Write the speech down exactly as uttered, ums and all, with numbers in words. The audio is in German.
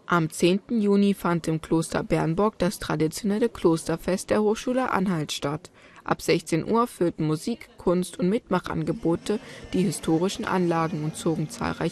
Am zehnten Juni fand im Kloster Bernburg das traditionelle Klosterfest der Hochschule Anhalt statt. Ab sechzehn Uhr füllten Musik, Kunst und Mitmachangebote die historischen Anlagen und zogen zahlreiche